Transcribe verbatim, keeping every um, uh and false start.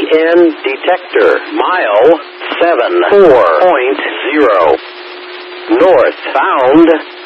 N detector. Mile seven four point zero. Northbound.